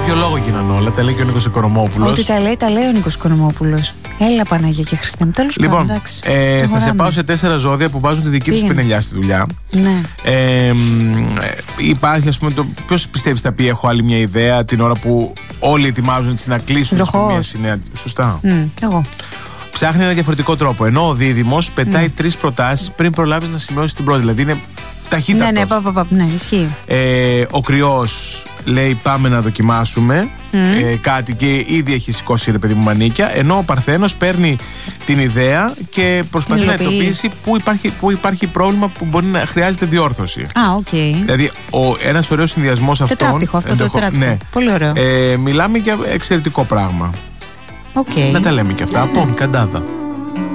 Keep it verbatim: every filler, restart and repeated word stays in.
κάποιο λόγο γίνανε όλα. Τα λέει και ο Νίκος Οικονομόπουλος. Ό,τι τα λέει, τα λέει ο Νίκος Οικονομόπουλος. Έλα Παναγία και Χριστέ μου. Τέλος πάντων. Λοιπόν, ε, θα σε πάω σε τέσσερα ζώδια που βάζουν τη δική τους πινελιά στη δουλειά. Ναι. Ε, υπάρχει, ας πούμε, το. Ποιος πιστεύεις θα πει: έχω άλλη μια ιδέα την ώρα που όλοι ετοιμάζουν έτσι να κλείσουν μια συνέα. Σωστά. Mm, εγώ. Ψάχνει ένα διαφορετικό τρόπο. Ενώ ο δίδυμος πετάει mm. τρεις προτάσεις πριν προλάβεις να σημειώσεις την πρώτη. Δηλαδή είναι ταχύτατος. Ναι, ναι, πα, πα, πα, ναι, ισχύει. Ε, ο Κρυός λέει: πάμε να δοκιμάσουμε mm. ε, κάτι και ήδη έχει σηκώσει, ρε παιδί μου, μανίκια. Ενώ ο Παρθένος παίρνει την ιδέα και προσπαθεί να εντοπίσει πού υπάρχει, πού υπάρχει πρόβλημα που μπορεί να χρειάζεται διόρθωση. Α, οκ. Okay. Δηλαδή, ένας ωραίος συνδυασμός αυτών. Τετράπτυχο, αυτό το τετράπτυχο. Ναι. Πολύ ωραίο. Ε, μιλάμε για εξαιρετικό πράγμα. Okay. Να τα λέμε και αυτά. Από Καντάδα.